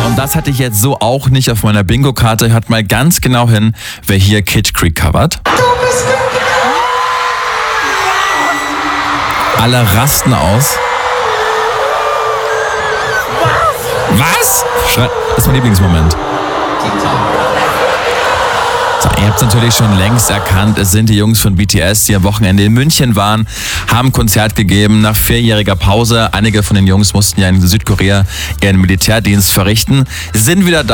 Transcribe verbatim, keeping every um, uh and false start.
und das hatte ich jetzt so auch nicht auf meiner Bingo-Karte. Hört mal ganz genau hin, wer hier Kid Creek covert. Alle rasten aus. Was? Das ist mein Lieblingsmoment. So, ihr habt es natürlich schon längst erkannt, es sind die Jungs von B T S, die am Wochenende in München waren, haben ein Konzert gegeben nach vierjähriger Pause. Einige von den Jungs mussten ja in Südkorea ihren Militärdienst verrichten, sind wieder da.